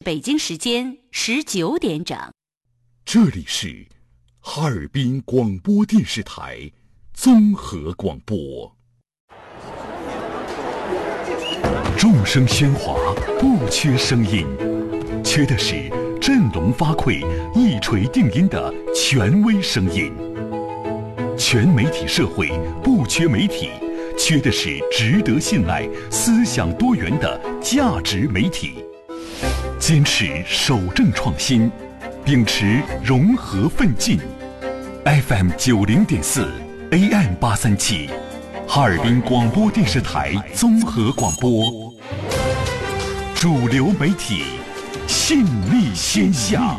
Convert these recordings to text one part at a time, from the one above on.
北京时间19点整。 这里是哈尔滨广播电视台综合广播。众声喧哗，不缺声音，缺的是振聋发聩、一锤定音的权威声音。全媒体社会不缺媒体，缺的是值得信赖、思想多元的价值媒体。坚持守正创新，秉持融合奋进。FM 90.4 AM 837，哈尔滨广播电视台综合广播，主流媒体，信力天下。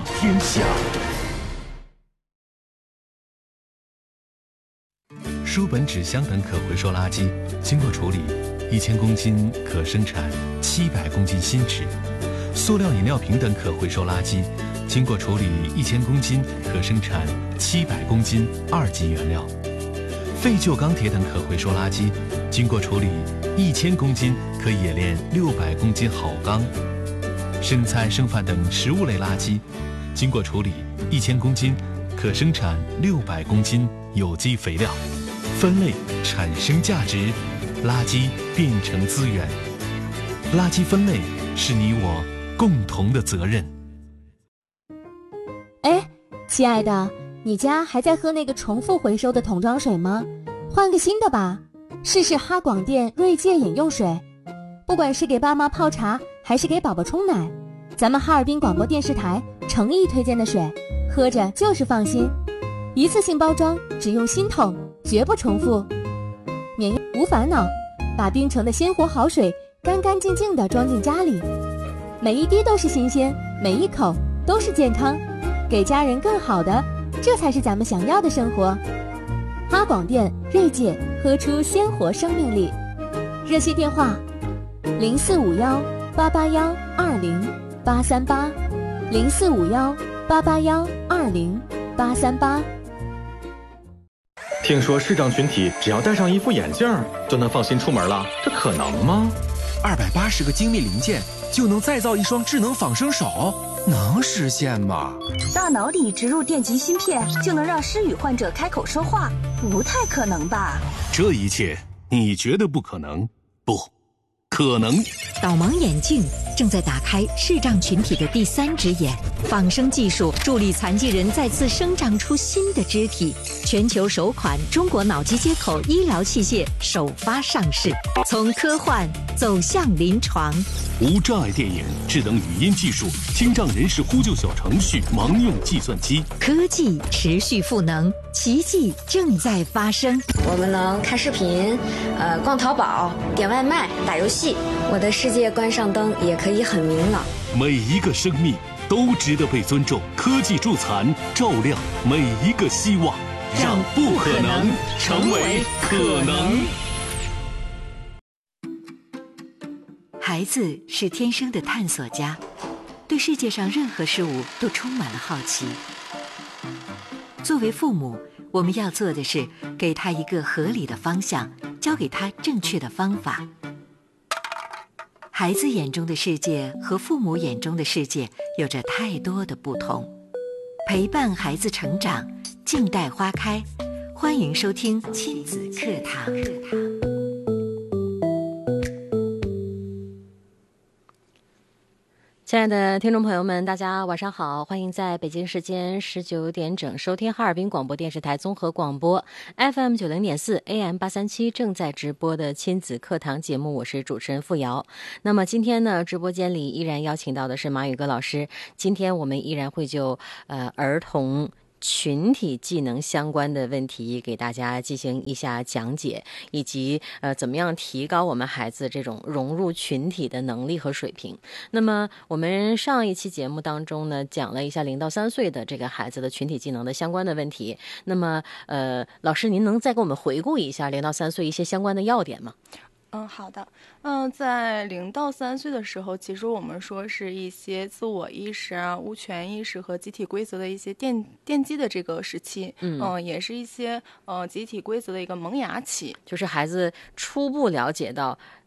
书本、纸箱等可回收垃圾经过处理，1000公斤可生产700公斤新纸；塑料饮料瓶等可回收垃圾经过处理1000公斤可生产700公斤2级原料；废旧钢铁等可回收垃圾经过处理1000公斤可冶炼600公斤好钢；生菜、剩饭等食物类垃圾经过处理1000公斤可生产600公斤有机肥料。分类产生价值，垃圾变成资源。垃圾分类是你我共同的责任。 哎，亲爱的，你家还在喝那个重复回收的桶装水吗？换个新的吧，试试哈广电锐界饮用水。不管是给爸妈泡茶，还是给宝宝冲奶，咱们哈尔滨广播电视台诚意推荐的水，喝着就是放心。一次性包装，只用新桶，绝不重复，免用无烦恼，把冰城的鲜活好水干干净净地装进家里，每一滴都是新鲜，每一口都是健康，给家人更好的，这才是咱们想要的生活。哈广电锐界，喝出鲜活生命力。热线电话0451-881-20838，0451-881-20838。 听说视障群体只要戴上一副眼镜就能放心出门了，这可能吗 ？280个精密零件就能再造一双智能仿生手，能实现吗？ 大脑里植入电极芯片就能让失语患者开口说话，不太可能吧？ 这一切你觉得不可能？不可能。 导盲眼镜正在打开视障群体的第3只眼，仿生技术助力残疾人再次生长出新的肢体。全球首款中国脑机接口医疗器械首发上市，从科幻走向临床。 无障碍电影、智能语音技术、听障人士呼救小程序、盲用计算机， 科技持续赋能，奇迹正在发生。 我们能看视频，逛淘宝、点外卖、打游戏，我的世界关上灯也可以很明朗。 每一个生命都值得被尊重，科技助残，照亮每一个希望，让不可能成为可能。 孩子是天生的探索家，对世界上任何事物都充满了好奇。作为父母，我们要做的是给他一个合理的方向，教给他正确的方法。孩子眼中的世界和父母眼中的世界有着太多的不同。陪伴孩子成长，静待花开。欢迎收听亲子课堂。 亲爱的听众朋友们，大家晚上好，欢迎在北京时间19点整收听哈尔滨广播电视台综合广播 FM 90.4 AM 837正在直播的亲子课堂节目，我是主持人付瑶。那么今天呢，直播间里依然邀请到的是马宇歌老师，今天我们依然会就儿童群体技能相关的问题给大家进行一下讲解，以及怎么样提高我们孩子这种融入群体的能力和水平。那么我们上一期节目当中呢，讲了一下0到3岁的这个孩子的群体技能的相关的问题。那么老师您能再给我们回顾一下0到3岁一些相关的要点吗？ 好的。在0到3岁的时候，其实我们说是一些自我意识啊、物权意识和集体规则的一些奠基的这个时期。也是一些集体规则的一个萌芽期， 就是孩子初步了解到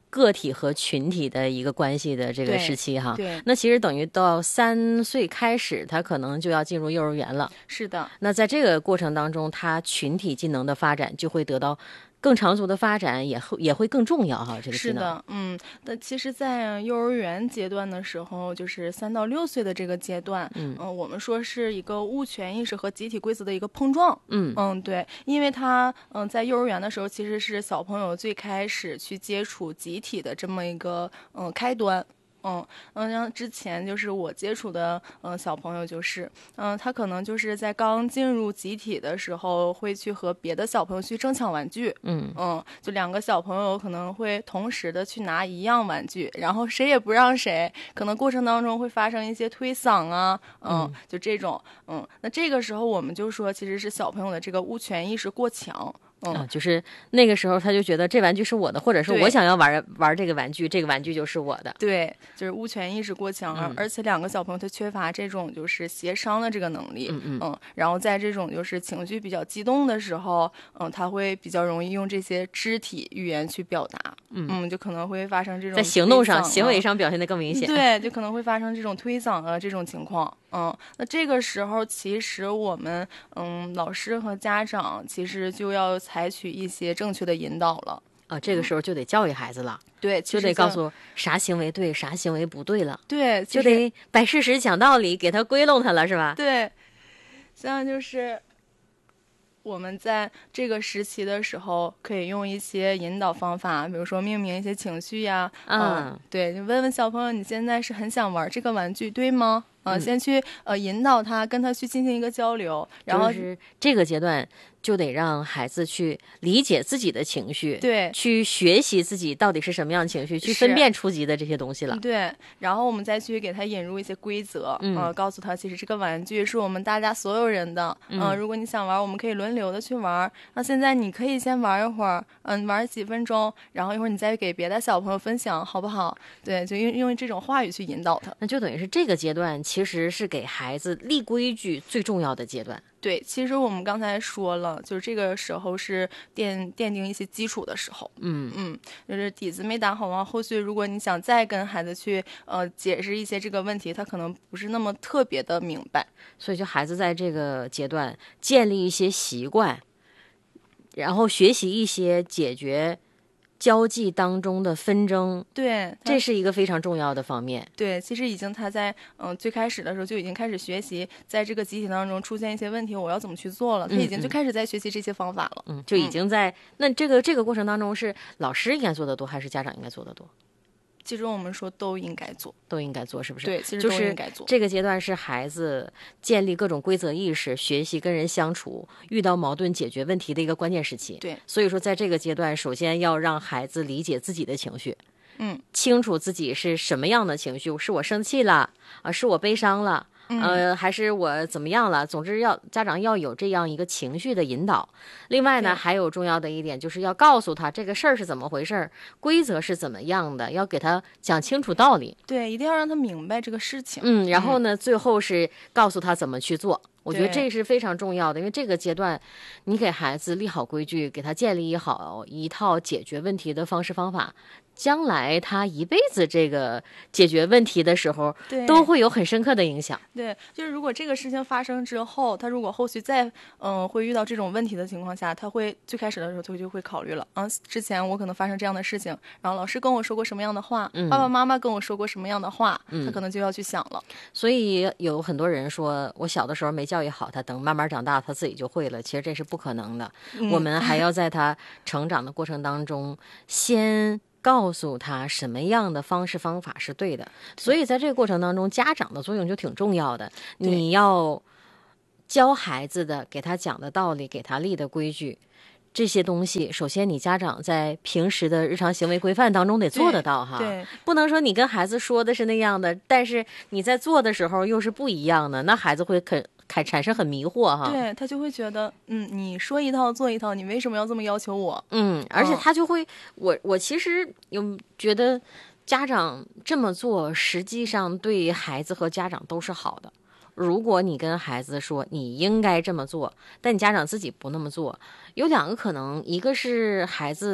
个体和群体的一个关系的这个时期哈。 对， 那其实等于到3岁开始，他可能就要进入幼儿园了。 是的。 那在这个过程当中，他群体技能的发展就会得到更长足的发展，也会更重要哈。这个技能。 是的，那其实，在幼儿园阶段的时候，就是3到6岁的这个阶段，我们说是一个物权意识和集体规则的一个碰撞。对，因为他在幼儿园的时候，其实是小朋友最开始去接触集体的这么一个开端。像之前就是我接触的小朋友，就是他可能就是在刚进入集体的时候，会去和别的小朋友去争抢玩具。就2个小朋友可能会同时的去拿一样玩具，然后谁也不让谁，可能过程当中会发生一些推搡啊，就这种。那这个时候我们就说，其实是小朋友的这个物权意识过强。 就是那个时候他就觉得这玩具是我的，或者是我想要玩这个玩具，这个玩具就是我的。 对，就是物权意识过强，而且2个小朋友他缺乏这种就是协商的这个能力。然后在这种就是情绪比较激动的时候，他会比较容易用这些肢体语言去表达。就可能会发生这种在行动上、行为上表现得更明显。 对，就可能会发生这种推搡啊这种情况。那这个时候其实我们老师和家长其实就要采取一些正确的引导了。 这个时候就得教育孩子了。 对， 就得告诉啥行为对，啥行为不对了。 对， 就得摆事实讲道理，给他归拢他了，是吧？ 对，像就是我们在这个时期的时候，可以用一些引导方法，比如说命名一些情绪呀。对，就问问小朋友，你现在是很想玩这个玩具，对吗？先去引导他，跟他去进行一个交流，然后就是这个阶段就得让孩子去理解自己的情绪， 对， 去学习自己到底是什么样的情绪，去分辨初级的这些东西了。 对，然后我们再去给他引入一些规则，告诉他其实这个玩具是我们大家所有人的，如果你想玩，我们可以轮流的去玩。那现在你可以先玩一会儿，玩几分钟，然后一会儿你再给别的小朋友分享，好不好？对，就用这种话语去引导他。 那就等于是这个阶段其实是给孩子立规矩最重要的阶段。 对，其实我们刚才说了，就是这个时候是奠定一些基础的时候。就是底子没打好啊，后续如果你想再跟孩子去解释一些这个问题，他可能不是那么特别的明白。 所以就孩子在这个阶段建立一些习惯，然后学习一些解决交际当中的纷争， 对， 这是一个非常重要的方面。 对，其实已经他在最开始的时候就已经开始学习，在这个集体当中出现一些问题，我要怎么去做了。他已经就开始在学习这些方法了。 就已经在那这个过程当中，是老师应该做的多，还是家长应该做的多？ 其实我们说都应该做， 都应该做，是不是？ 对，其实都应该做。 这个阶段是孩子建立各种规则意识、学习跟人相处、遇到矛盾解决问题的一个关键时期。 对， 所以说在这个阶段，首先要让孩子理解自己的情绪，清楚自己是什么样的情绪，是我生气了是我悲伤了。还是我怎么样了？总之家长要有这样一个情绪的引导。另外呢，还有重要的一点就是要告诉他这个事儿是怎么回事，规则是怎么样的，要给他讲清楚道理。 对，一定要让他明白这个事情。 然后呢，最后是告诉他怎么去做。我觉得这是非常重要的，因为这个阶段，你给孩子立好规矩，给他建立好一套解决问题的方式方法，将来他一辈子这个解决问题的时候，都会有很深刻的影响。 对，就是如果这个事情发生之后，他如果后续再会遇到这种问题的情况下，他会最开始的时候他就会考虑了之前我可能发生这样的事情，然后老师跟我说过什么样的话，爸爸妈妈跟我说过什么样的话，他可能就要去想了。 所以有很多人说我小的时候没教育好他，等慢慢长大他自己就会了，其实这是不可能的。我们还要在他成长的过程当中先告诉他什么样的方式方法是对的。所以在这个过程当中，家长的作用就挺重要的。你要教孩子的，给他讲的道理，给他立的规矩，这些东西首先你家长在平时的日常行为规范当中得做得到哈。 对， 不能说你跟孩子说的是那样的，但是你在做的时候又是不一样的，那孩子会产生很迷惑哈。 对，他就会觉得你说一套做一套，你为什么要这么要求我？ 而且他就会我其实有觉得家长这么做实际上对孩子和家长都是好的。如果你跟孩子说你应该这么做，但你家长自己不那么做，有2个可能，一个是孩子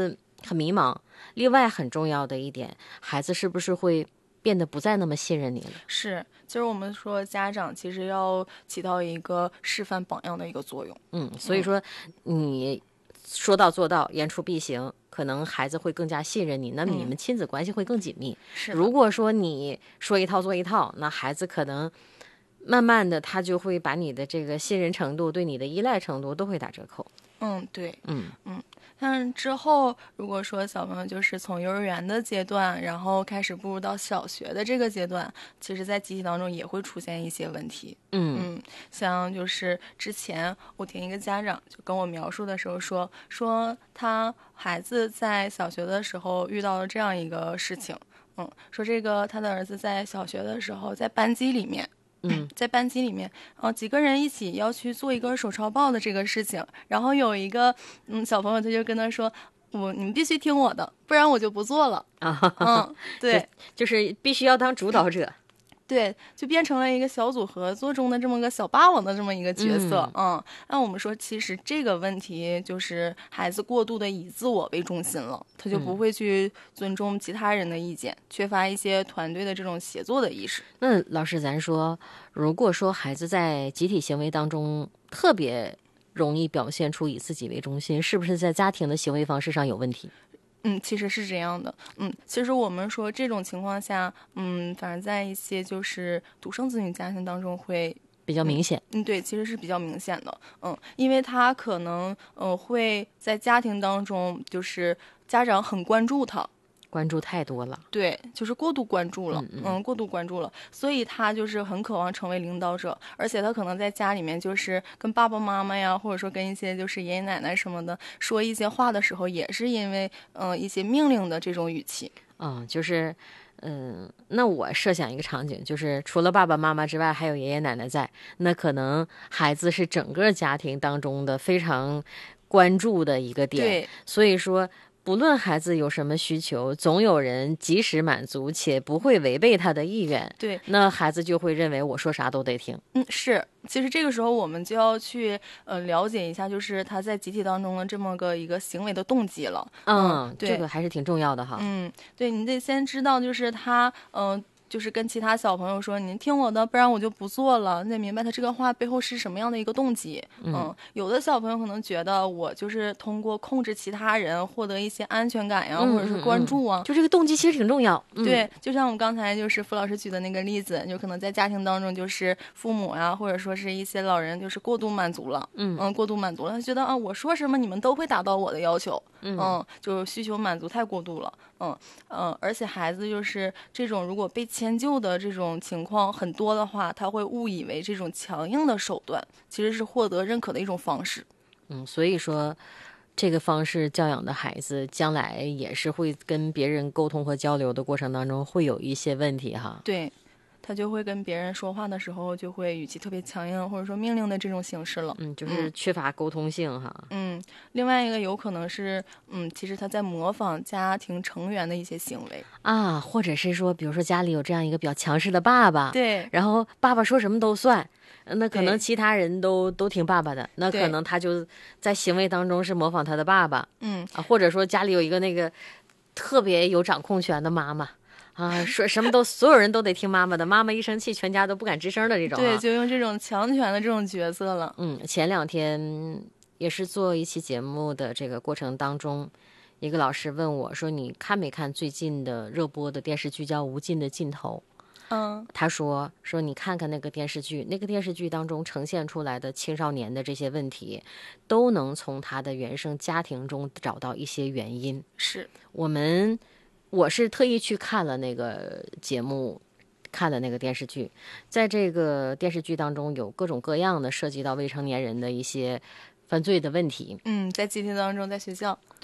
很迷茫。另外很重要的一点，孩子是不是会变得不再那么信任你了？ 是，就是我们说家长其实要起到一个示范榜样的一个作用。 所以说你说到做到，言出必行，可能孩子会更加信任你，那么你们亲子关系会更紧密。如果说你说一套做一套，那孩子可能慢慢的他就会把你的这个信任程度、对你的依赖程度都会打折扣。 对，但之后如果说小朋友就是从幼儿园的阶段，然后开始步入到小学的这个阶段，其实在集体当中也会出现一些问题。像就是之前我听一个家长就跟我描述的时候说他孩子在小学的时候遇到了这样一个事情，说这个他的儿子在小学的时候在班级里面。在班级里面，几个人一起要去做一个手抄报的这个事情，然后有一个小朋友他就跟他说，你们必须听我的，不然我就不做了。对， 就是必须要当主导者。 对，就变成了一个小组合作中的这么个小霸王的这么一个角色。那我们说，其实这个问题就是孩子过度的以自我为中心了，他就不会去尊重其他人的意见，缺乏一些团队的这种协作的意识。 那老师，咱说，如果说孩子在集体行为当中特别容易表现出以自己为中心，是不是在家庭的行为方式上有问题？ 其实是这样的。其实我们说这种情况下，反正在一些就是独生子女家庭当中会比较明显。 对，其实是比较明显的。因为他可能会在家庭当中，就是家长很关注他。 关注太多了， 对，就是过度关注了，过度关注了，所以他就是很渴望成为领导者，而且他可能在家里面就是跟爸爸妈妈呀，或者说跟一些就是爷爷奶奶什么的说一些话的时候，也是因为一些命令的这种语气。 就是那我设想一个场景，就是除了爸爸妈妈之外，还有爷爷奶奶在，那可能孩子是整个家庭当中的非常关注的一个点。 对， 所以说不论孩子有什么需求，总有人及时满足，且不会违背他的意愿。 对， 那孩子就会认为我说啥都得听。 是。其实这个时候我们就要去了解一下，就是他在集体当中的这么一个行为的动机了。对， 这个还是挺重要的哈。 对，你得先知道，就是他就是跟其他小朋友说，您听我的，不然我就不做了。你得明白他这个话背后是什么样的一个动机。有的小朋友可能觉得我就是通过控制其他人获得一些安全感呀，或者是关注啊， 就这个动机其实挺重要。 对，就像我们刚才就是付老师举的那个例子，就可能在家庭当中，就是父母呀，或者说是一些老人，就是过度满足了。过度满足了，他觉得我说什么你们都会达到我的要求。就是需求满足太过度了。而且孩子就是这种如果被迁就的这种情况很多的话，他会误以为这种强硬的手段其实是获得认可的一种方式。 所以说这个方式教养的孩子将来也是会跟别人沟通和交流的过程当中会有一些问题哈。 对，他就会跟别人说话的时候就会语气特别强硬，或者说命令的这种形式了。 就是缺乏沟通性哈。 另外一个有可能是其实他在模仿家庭成员的一些行为啊，或者是说比如说家里有这样一个比较强势的爸爸， 对， 然后爸爸说什么都算，那可能其他人都听爸爸的，那可能他就在行为当中是模仿他的爸爸。或者说家里有一个那个特别有掌控权的妈妈说什么都所有人都得听妈妈的，妈妈一生气全家都不敢吱声的这种。 对，就用这种强权的这种角色了。 前2天也是做一期节目的这个过程当中，一个老师问我说，你看没看最近的热播的电视剧叫《无尽的尽头》？他说你看看那个电视剧，那个电视剧当中呈现出来的青少年的这些问题，都能从他的原生家庭中找到一些原因。 是我是特意去看了那个节目，看了那个电视剧，在这个电视剧当中有各种各样的涉及到未成年人的一些犯罪的问题。 在集体当中，在学校。